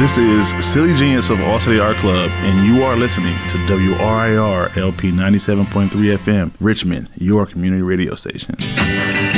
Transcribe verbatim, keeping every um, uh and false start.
This is Silly Genius of All City Art Club, and you are listening to W R I R L P ninety-seven point three F M, Richmond, your community radio station.